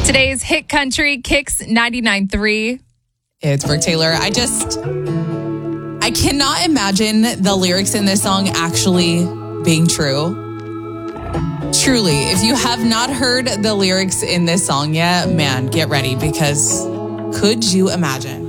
Today's Hit Country Kicks 99.3. It's Brooke Taylor. I cannot imagine the lyrics in this song actually being true. Truly, if you have not heard the lyrics in this song yet, man, get ready, because could you imagine?